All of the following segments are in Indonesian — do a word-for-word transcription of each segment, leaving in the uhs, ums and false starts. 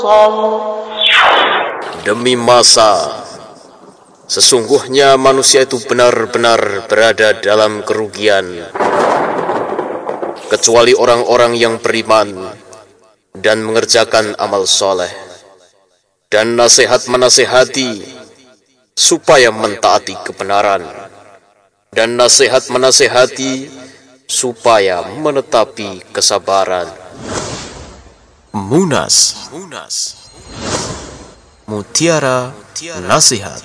Demi masa, sesungguhnya manusia itu benar-benar berada dalam kerugian, kecuali orang-orang yang beriman dan mengerjakan amal soleh, dan nasihat menasihati supaya mentaati kebenaran, dan nasihat menasihati supaya menetapi kesabaran. Munas, Munas. Mutiara Nasihat.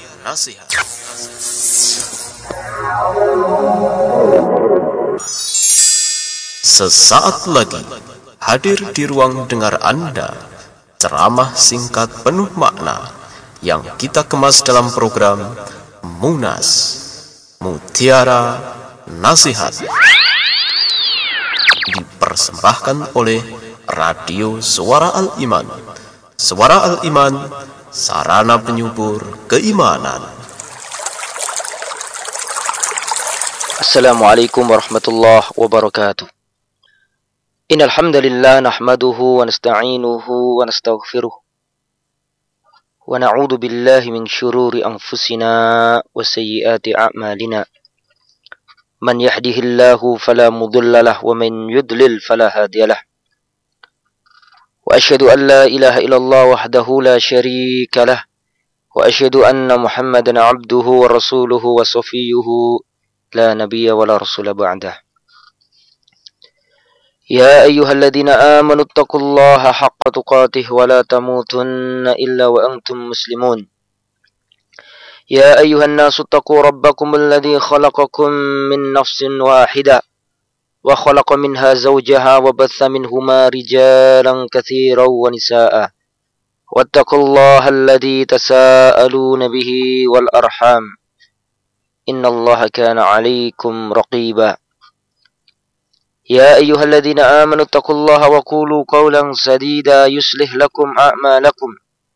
Sesaat lagi hadir di ruang dengar Anda ceramah singkat penuh makna yang kita kemas dalam program Munas Mutiara Nasihat, dipersembahkan oleh Radio Suara Al-Iman. Suara Al-Iman, sarana penyubur keimanan. Assalamualaikum warahmatullahi wabarakatuh. Innal hamdalillah nahmaduhu wa nasta'inuhu wa nastaghfiruh. Wa na'udzu billahi min syururi anfusina wa sayyiati a'malina. Man yahdihillahu fala mudilla lahu wa man yudlil fala hadiyalah. وأشهد أن لا إله إلا الله وحده لا شريك له وأشهد أن محمدا عبده ورسوله وصفيه لا نبي ولا رسول بعده. يا أيها الذين آمنوا اتقوا الله حق تقاته ولا تموتن إلا وأنتم مسلمون. يا أيها الناس اتقوا ربكم الذي خلقكم من نفس واحدة وخلق منها زوجها وبث منهما رجالا كثيرا ونساء واتقوا الله الذي تساءلون به والأرحام إن الله كان عليكم رقيبا. يا أيها الذين آمنوا اتقوا الله وقولوا قولا سديدا يصلح لكم أعمالكم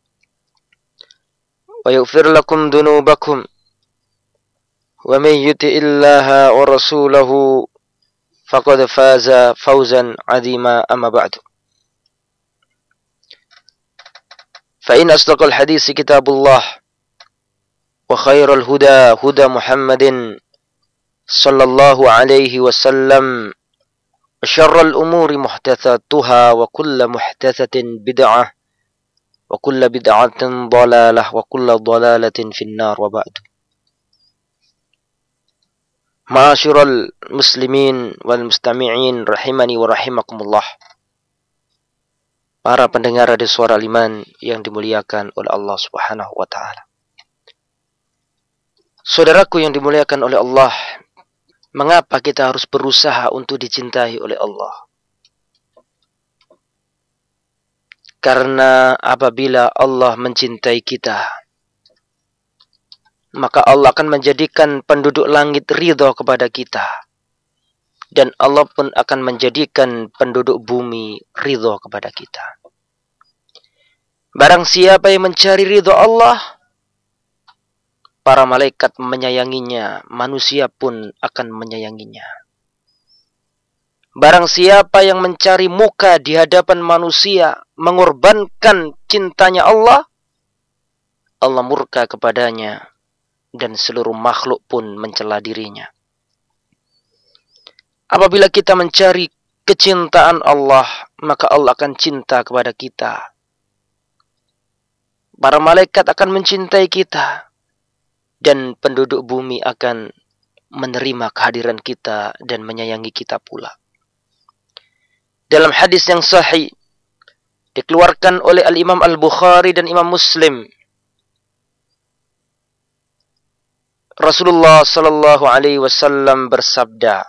ويغفر لكم ذنوبكم ومن يطع الله ورسوله فقد فاز فوزا عظيما. أما بعد، فإن أصدق الحديث كتاب الله وخير الهدى هدى محمد صلى الله عليه وسلم وشر الأمور محدثاتها وكل محدثة بدعة وكل بدعة ضلالة وكل ضلالة في النار. وبعد، Ma'asyiral muslimin wal mustami'in rahimani wa rahimakumullah. Para pendengar Radio Suara Al-Iman yang dimuliakan oleh Allah Subhanahu wa taala. Saudaraku yang dimuliakan oleh Allah, mengapa kita harus berusaha untuk dicintai oleh Allah? Karena apabila Allah mencintai kita, maka Allah akan menjadikan penduduk langit ridho kepada kita. Dan Allah pun akan menjadikan penduduk bumi ridho kepada kita. Barang siapa yang mencari ridho Allah, para malaikat menyayanginya, manusia pun akan menyayanginya. Barang siapa yang mencari muka di hadapan manusia, mengorbankan cintanya Allah, Allah murka kepadanya. Dan seluruh makhluk pun mencela dirinya. Apabila kita mencari kecintaan Allah, maka Allah akan cinta kepada kita. Para malaikat akan mencintai kita. Dan penduduk bumi akan menerima kehadiran kita dan menyayangi kita pula. Dalam hadis yang sahih, dikeluarkan oleh Al-Imam Al-Bukhari dan Imam Muslim, Rasulullah sallallahu alaihi wasallam bersabda,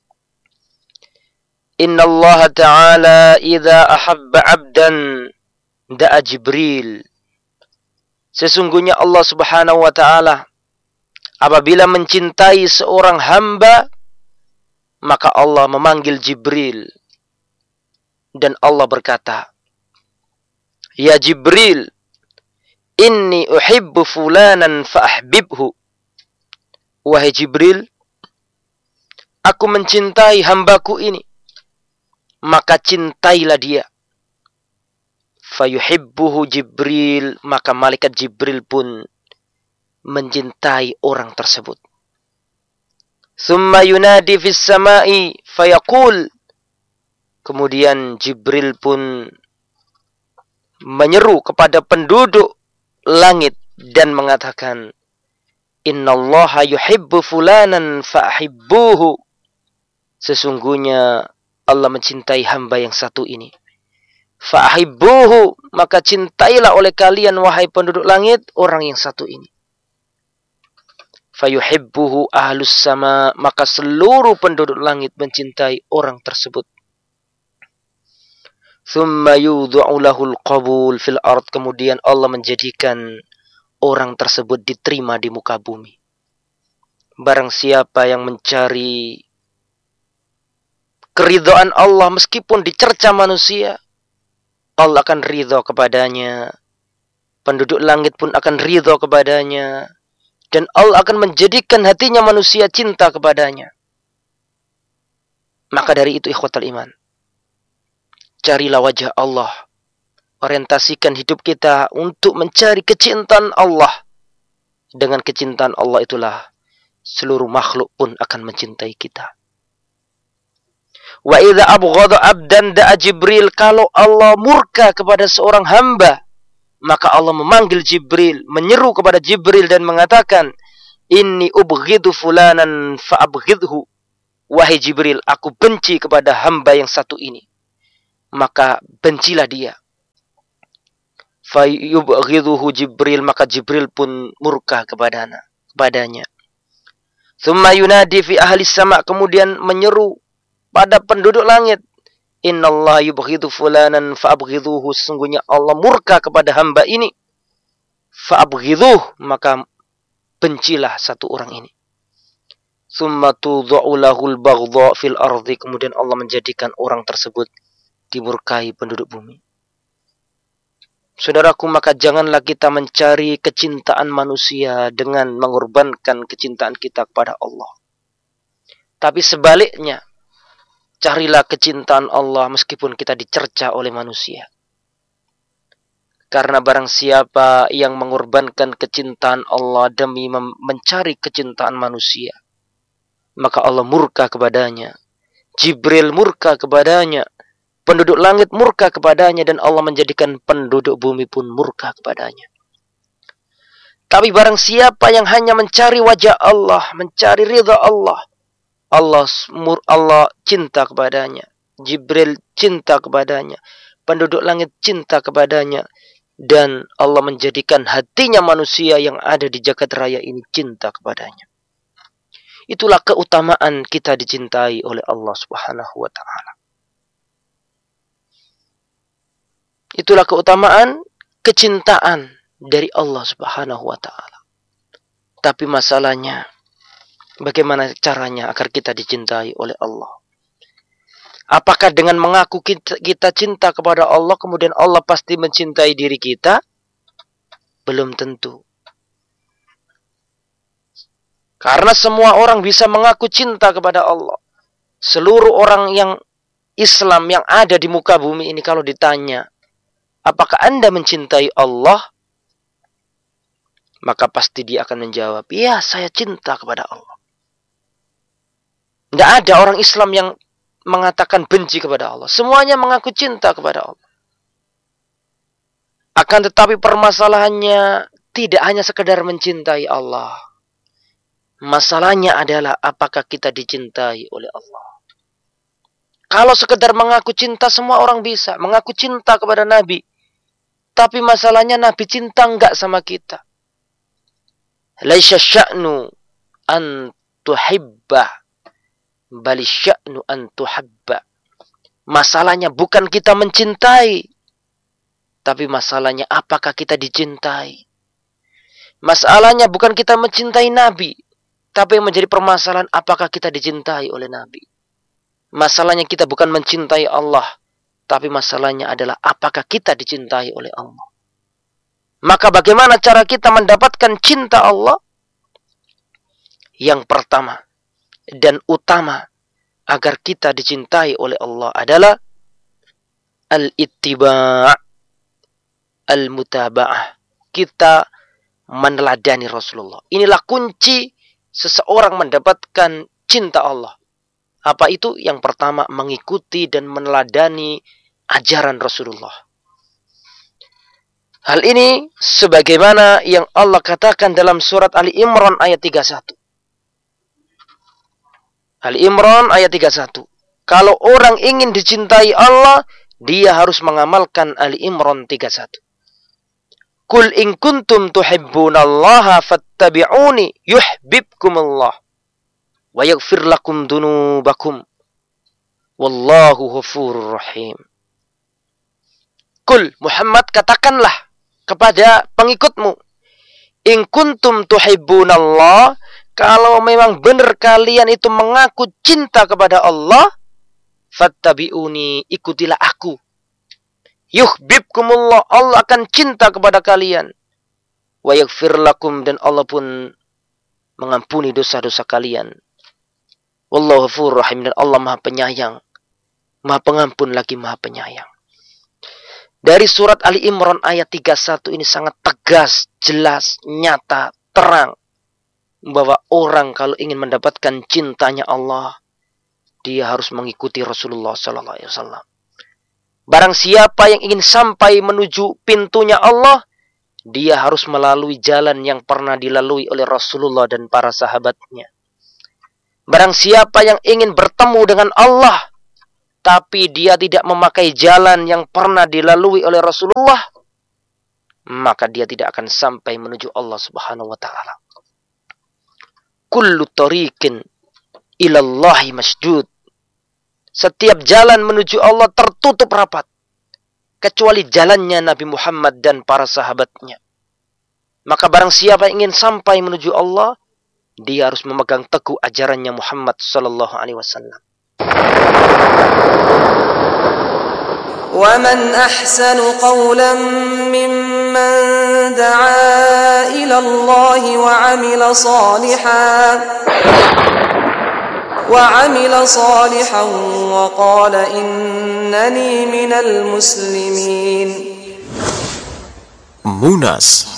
Inna Allah Ta'ala idza ahabba 'abdan da'a Jibril. Sesungguhnya Allah Subhanahu wa taala apabila mencintai seorang hamba, maka Allah memanggil Jibril. Dan Allah berkata, Ya Jibril, inni uhibbu fulanan fa'ahbibhu. Wahai Jibril, aku mencintai hambaku ini, maka cintailah dia. Fayuhibbuhu Jibril, maka malaikat Jibril pun mencintai orang tersebut. Thumma yunadi fis samai fayaqul, kemudian Jibril pun menyeru kepada penduduk langit dan mengatakan, innallaha yuhibbu fulanan fa'hibbuhu, sesungguhnya Allah mencintai hamba yang satu ini. Fa'hibbuhu, maka cintailah oleh kalian wahai penduduk langit orang yang satu ini. Fayuhibbuhu ahlus sama, maka seluruh penduduk langit mencintai orang tersebut. Thumma yudha'u lahul qabul fil ard, kemudian Allah menjadikan orang tersebut diterima di muka bumi. Barang siapa yang mencari keridhaan Allah meskipun dicerca manusia, Allah akan ridha kepadanya. Penduduk langit pun akan ridha kepadanya. Dan Allah akan menjadikan hatinya manusia cinta kepadanya. Maka dari itu ikhwatal iman, carilah wajah Allah. Orientasikan hidup kita untuk mencari kecintaan Allah. Dengan kecintaan Allah itulah seluruh makhluk pun akan mencintai kita. Wa idza abghadha abdan da'a Jibril, kalau Allah murka kepada seorang hamba, maka Allah memanggil Jibril, menyeru kepada Jibril dan mengatakan, inni ubghidu fulanan fa'abghidhu, wahai Jibril, aku benci kepada hamba yang satu ini, maka bencilah dia. Fayubghidhuhu Jibril, maka Jibril pun murka kepadanya. kepadanya. Thumma yunadi fi ahli sama, kemudian menyeru pada penduduk langit, innallaha yubghidu fulanan fa'abghidhuhu, sesungguhnya Allah murka kepada hamba ini. Fa'abghidhuh, maka bencilah satu orang ini. Thumma tudha'u lahul baghdha fil ardi, kemudian Allah menjadikan orang tersebut dimurkai penduduk bumi. Saudaraku, maka janganlah kita mencari kecintaan manusia dengan mengorbankan kecintaan kita kepada Allah. Tapi sebaliknya, carilah kecintaan Allah meskipun kita dicerca oleh manusia. Karena barang siapa yang mengorbankan kecintaan Allah demi mencari kecintaan manusia, maka Allah murka kepadanya. Jibril murka kepadanya. Penduduk langit murka kepadanya, dan Allah menjadikan penduduk bumi pun murka kepadanya. Tapi barang siapa yang hanya mencari wajah Allah, mencari ridha Allah, Allah Allah cinta kepadanya, Jibril cinta kepadanya, penduduk langit cinta kepadanya, dan Allah menjadikan hatinya manusia yang ada di jagat raya ini cinta kepadanya. Itulah keutamaan kita dicintai oleh Allah Subhanahu wa taala. Itulah keutamaan kecintaan dari Allah Subhanahu wa taala. Tapi masalahnya, bagaimana caranya agar kita dicintai oleh Allah? Apakah dengan mengaku kita, kita cinta kepada Allah, kemudian Allah pasti mencintai diri kita? Belum tentu. Karena semua orang bisa mengaku cinta kepada Allah. Seluruh orang yang Islam yang ada di muka bumi ini, kalau ditanya, apakah Anda mencintai Allah? Maka pasti dia akan menjawab, iya, saya cinta kepada Allah. Tidak ada orang Islam yang mengatakan benci kepada Allah. Semuanya mengaku cinta kepada Allah. Akan tetapi permasalahannya tidak hanya sekedar mencintai Allah. Masalahnya adalah apakah kita dicintai oleh Allah. Kalau sekedar mengaku cinta, semua orang bisa mengaku cinta kepada Nabi. Tapi masalahnya Nabi cinta enggak sama kita. Laisa sya'nu an tuhibba, bal sya'nu an tuhabba. Masalahnya bukan kita mencintai, tapi masalahnya apakah kita dicintai. Masalahnya bukan kita mencintai Nabi, tapi yang menjadi permasalahan apakah kita dicintai oleh Nabi. Masalahnya kita bukan mencintai Allah, tapi masalahnya adalah apakah kita dicintai oleh Allah. Maka bagaimana cara kita mendapatkan cinta Allah? Yang pertama dan utama agar kita dicintai oleh Allah adalah al-ittiba', al-mutaba'ah. Kita meneladani Rasulullah. Inilah kunci seseorang mendapatkan cinta Allah. Apa itu? Yang pertama, mengikuti dan meneladani ajaran Rasulullah. Hal ini sebagaimana yang Allah katakan dalam surat Ali Imran ayat tiga puluh satu. Ali Imran ayat tiga puluh satu. Kalau orang ingin dicintai Allah, dia harus mengamalkan Ali Imran tiga puluh satu. Qul in kuntum tuhibbunallaha fattabi'uni yuhibbukumullah wa yaghfir lakum dunubakum wallahu ghafurur rahim. Qul, Muhammad, katakanlah kepada pengikutmu, in kuntum tuhibbunallah, kalau memang benar kalian itu mengaku cinta kepada Allah, fattabi'uni, ikutilah aku. Yuhibbukumullah, Allah akan cinta kepada kalian. Wa yaghfir lakum, dan Allah pun mengampuni dosa-dosa kalian. Wallahu ghafurur rahim, dan Allah Maha Penyayang, Maha Pengampun lagi Maha Penyayang. Dari surat Ali Imran ayat tiga puluh satu ini sangat tegas, jelas, nyata, terang, bahwa orang kalau ingin mendapatkan cintanya Allah, dia harus mengikuti Rasulullah sallallahu alaihi wasallam. Barang siapa yang ingin sampai menuju pintunya Allah, dia harus melalui jalan yang pernah dilalui oleh Rasulullah dan para sahabatnya. Barang siapa yang ingin bertemu dengan Allah, tapi dia tidak memakai jalan yang pernah dilalui oleh Rasulullah, maka dia tidak akan sampai menuju Allah Subhanahu wa ta'ala. Kullu tariqin ilallahi masjud. Setiap jalan menuju Allah tertutup rapat, kecuali jalannya Nabi Muhammad dan para sahabatnya. Maka barang siapa yang ingin sampai menuju Allah, dia harus memegang teguh ajarannya Muhammad sallallahu alaihi wasallam. وَمَنْ أَحْسَنُ قَوْلًا مِّمَّنْ دَعَا إِلَى اللَّهِ وَعَمِلَ صَالِحًا وَعَمِلَ صَالِحًا وَقَالَ إِنَّنِي مِنَ الْمُسْلِمِينَ. Munas,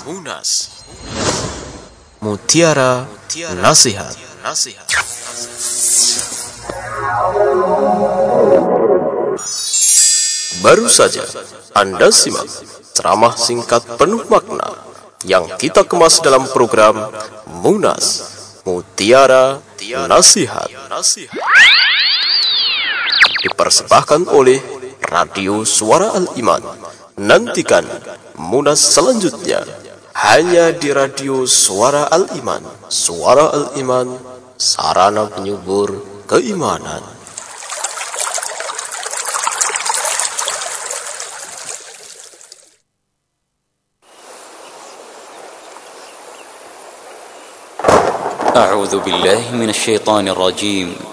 Mutiara Nasihat. Baru saja Anda simak ceramah singkat penuh makna yang kita kemas dalam program Munas, Mutiara Nasihat, dipersembahkan oleh Radio Suara Al-Iman. Nantikan Munas selanjutnya hanya di Radio Suara Al-Iman. Suara Al-Iman, sarana penyubur keimanan. أعوذ بالله من الشيطان الرجيم